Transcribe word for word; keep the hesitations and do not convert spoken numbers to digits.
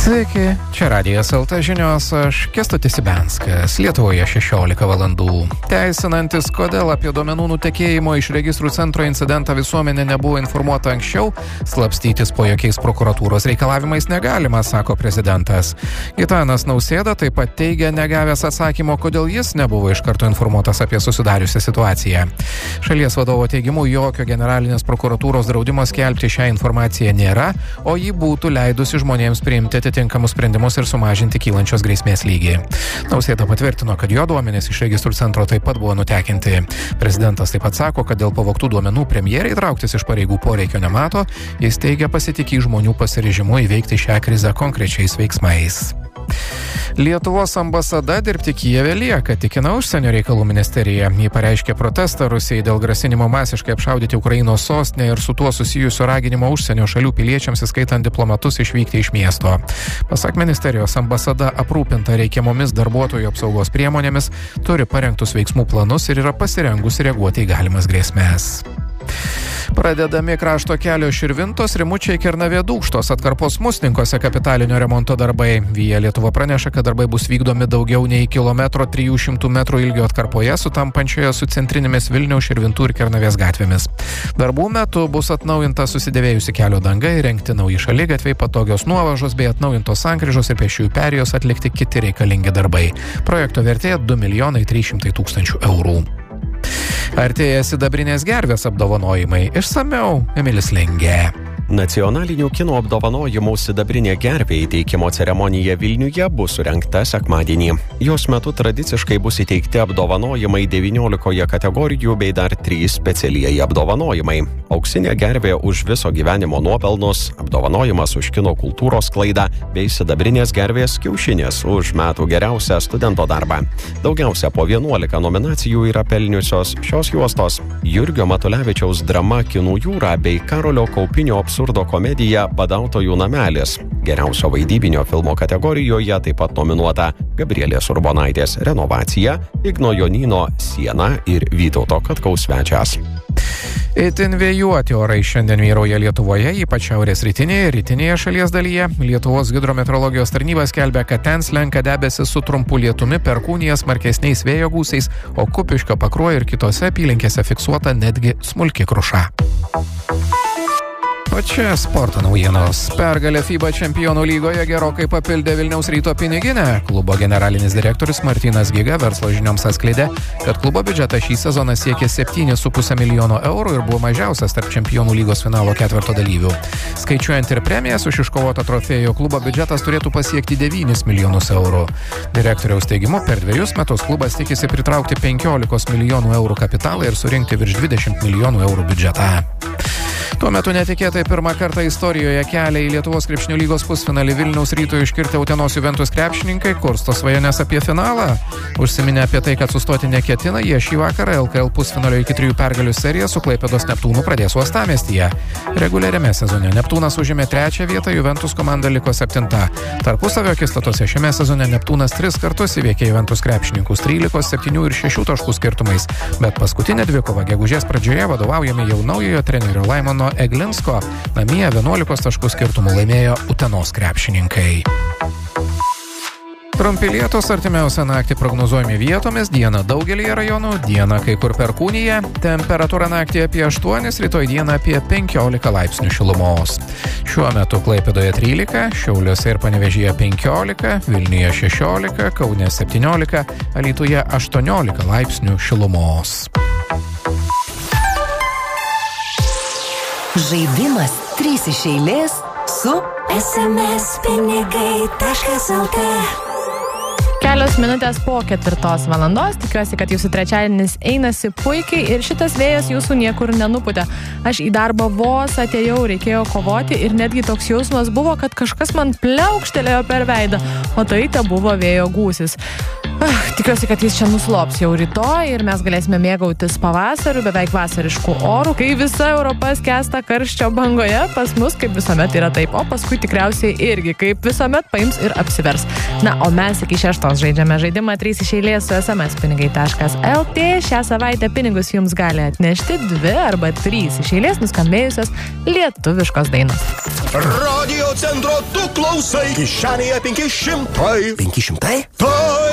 Sveiki, čia Radijas el te žinios, aš Kęstutis Ibenskas, Lietuvoje šešiolika valandų. Teisinantis, kodėl apie duomenų nutekėjimo iš registrų centro incidentą visuomenė nebuvo informuota anksčiau, slapstytis po jokiais prokuratūros reikalavimais negalima, sako prezidentas. Gitanas Nausėda taip pat teigia negavęs atsakymo, kodėl jis nebuvo iš karto informuotas apie susidariusią situaciją. Šalies vadovo teigimu, jokio generalinės prokuratūros draudimo skelbti šią informaciją nėra, o jį būtų leidusi žmonėms priimti atitinkamus sprendimus ir sumažinti kylančios grėsmės lygį. Nausėda patvirtino, kad jo duomenys iš registrų centro taip pat buvo nutekinti. Prezidentas taip pat sako, kad dėl pavogtų duomenų premjerai trauktis iš pareigų poreikio nemato, jis teigia pasitikį žmonių pasiryžimu įveikti šią krizę konkrečiais veiksmais. Lietuvos ambasada dirbti Kijeve lieka, tikina užsienio reikalų ministerija. Ji pareiškė protestą Rusijai dėl grasinimo masiškai apšaudyti Ukrainos sostinę ir su tuo susijusio raginimo užsienio šalių piliečiams, įskaitant diplomatus, išvykti iš miesto. Pasak ministerijos, ambasada aprūpinta reikiamomis darbuotojų apsaugos priemonėmis, turi parengtus veiksmų planus ir yra pasirengusi reaguoti į galimas grėsmes. Pradedami krašto kelio Širvintos, Rimučiai, Kernavė, Dūkštos atkarpos Musninkose kapitalinio remonto darbai. Via Lietuva praneša, kad darbai bus vykdomi daugiau nei kilometro trijų šimtų metrų ilgio atkarpoje, sutampančioje su centrinėmis Vilniaus, Širvintų ir Kernavės gatvėmis. Darbų metu bus atnaujinta susidėvėjusi kelio danga, įrengti nauji šaligatviai, patogios nuovažos bei atnaujintos sankryžos ir pėsčiųjų perėjos, atlikti kiti reikalingi darbai. Projekto vertė du milijonai trys šimtai tūkstančių eurų. Artėja sidabrinės gervės apdovanojimai. Išsamiau Emilis Lengė. Nacionalinių kino apdovanojimų sidabrinė gervė įteikimo ceremonija Vilniuje bus surengta sekmadienį. Jos metu tradiciškai bus įteikti apdovanojimai devyniolikoje kategorijų bei dar trys specialieji apdovanojimai. Auksinė gervė už viso gyvenimo nuopelnus, apdovanojimas už kino kultūros sklaidą bei sidabrinės gervės kiaušinis už metų geriausią studento darbą. Daugiausia po vienuolika nominacijų yra pelniusios šios juostos: Jurgio Matulevičiaus drama Kinų jūra bei Karolio Kaupinio absurdo komedija Badautojų namelis. Geriausio vaidybinio filmo kategorijoje taip pat nominuota Gabrielės Urbonaitės Renovacija, Igno Jonyno Siena ir Vytauto Katkaus Svečias. Itin vėjuoti orai šiandien vyrauja Lietuvoje, ypač šiaurės rytinėje ir rytinėje šalies dalyje. Lietuvos hidrometeorologijos tarnyba skelbia, kad ten slenka debesis su trumpu lietumi, perkūnija, smarkesniais vėjo gūsiais, o Kupiškio, Pakruojo ir kitose apylinkėse fiksuota netgi smulki kruša. O čia sporto naujienos. Pergalė FIBA čempionų lygoje gerokai papildė Vilniaus Ryto piniginę. Klubo generalinis direktorius Martynas Giga verslo žinioms atskleidė, kad klubo biudžetas šį sezoną siekė septynis su puse milijono eurų ir buvo mažiausias tarp čempionų lygos finalo ketverto dalyvių. Skaičiuojant ir premijas už iškovotą trofėjų, klubo biudžetas turėtų pasiekti devynis milijonus eurų. Direktoriaus teigimu, per dviejus metus klubas tikisi pritraukti penkiolikos milijonų eurų kapitalą ir surinkti virš dvidešimt milijonų eurų biudžetą. Tuo metu netikėtai pirmą kartą istorijoje kelią į Lietuvos krepšinio lygos pusfinalį Vilniaus Ryto iškirtę Utenos Juventus krepšininkai kursto svajones apie finalą. Užsiminę apie tai, kad sustoti neketina, jie šį vakarą L K L pusfinalio iki trijų pergalių seriją su Klaipėdos Neptūnu pradės uostamiestyje. Reguliariame sezone Neptūnas užėmė trečią vietą, Juventus komanda liko septinta. Tarpusavio akistatose šiame sezone Neptūnas tris kartus įveikė Juventus krepšininkus trylikos, septynių ir šešių taškų skirtumais, bet paskutinė dvikova gegužės pradžioje vadovaujami jau naujojo trenerio Laimono Eglinsko namie vienuolikos taškų skirtumų laimėjo Utenos krepšininkai. Trumpi lietūs artimiausią naktį prognozuojami vietomis, dieną daugelį rajonų, dieną kai kur perkūnija, temperatūra naktį apie aštuonis, rytoj dieną apie penkiolika laipsnių šilumos. Šiuo metu Klaipėdoje trylika, Šiauliuose ir Panevėžyje penkiolika, Vilniuje šešiolika, Kaune septyniolika, Alytuje aštuoniolika laipsnių šilumos. Žaidimas trys iš eilės su es em es pinigai taškas el te. Kelios minutės po ketvirtos valandos. Tikiuosi, kad jūsų trečiadienis einasi puikiai ir šitas vėjas jūsų niekur nenuputė. Aš į darbą vos atėjau, reikėjo kovoti ir netgi toks jausmas buvo, kad kažkas man pliaukštelėjo per veidą, o tai te buvo vėjo gūsis. Tikiuosi, kad jis čia nuslops jau rytoj ir mes galėsime mėgautis pavasariu, beveik vasariškų orų, kai visa Europa skęsta karščio bangoje, pas mus kaip visuomet yra taip, o paskui tikriausiai irgi kaip visuomet paims ir apsivers. Na, o mes iki šeštos žaidžiame žaidimą trys iš eilės su smspinigai taškas lt. Šią savaitę pinigus jums gali atnešti dvi arba trys iš eilės nuskambėjusios lietuviškos dainos. Radio centro tu klausai, kišenėje penki šimtai. penki šimtai? Tai